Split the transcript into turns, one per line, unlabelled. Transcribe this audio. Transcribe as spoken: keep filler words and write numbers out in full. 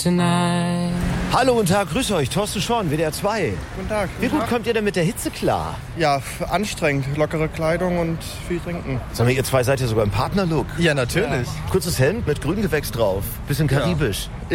tonight.
Hallo und Tag, grüß euch, Thorsten Schorn, W D R zwei.
Guten Tag.
Wie gut kommt ihr denn mit der Hitze klar?
Ja, anstrengend. Lockere Kleidung und viel trinken.
Sag mal, ihr zwei seid ja sogar im Partnerlook.
Ja, natürlich.
Kurzes Hemd mit Grüngewächs drauf, bisschen karibisch.